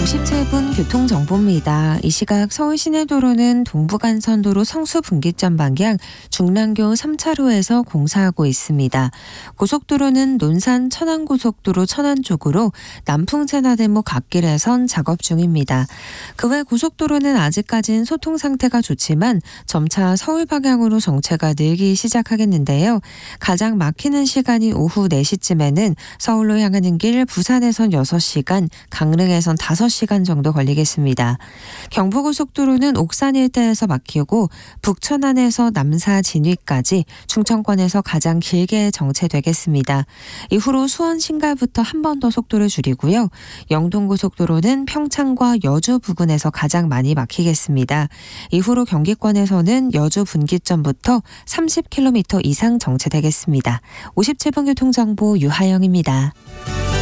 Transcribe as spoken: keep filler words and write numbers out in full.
오십칠 분 교통정보입니다. 이 시각 서울 시내도로는 동부간선도로 성수분기점 방향 중랑교 삼 차로에서 공사하고 있습니다. 고속도로는 논산 천안고속도로 천안 쪽으로 남풍제나대목 갓길에선 작업 중입니다. 그 외 고속도로는 아직까진 소통 상태가 좋지만 점차 서울 방향으로 정체가 늘기 시작하겠는데요. 가장 막히는 시간이 오후 네 시쯤에는 서울로 향하는 길 부산에선 여섯 시간, 강릉에선 다섯 시간 정도 걸리겠습니다. 경부고속도로는 옥산 일대에서 막히고 북천안에서 남사 진위까지 충청권에서 가장 길게 정체되겠습니다. 이후로 수원 신갈부터 한 번 더 속도를 줄이고요. 영동고속도로는 평창과 여주 부근에서 가장 많이 막히겠습니다. 이후로 경기권에서는 여주 분기점부터 삼십 킬로미터 이상 정체되겠습니다. 오십칠 분 교통정보 유하영입니다.